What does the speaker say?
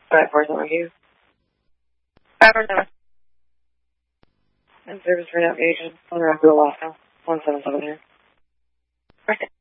547 review. 547. And service for navigation. On the road to Alaska. 177 here. Okay.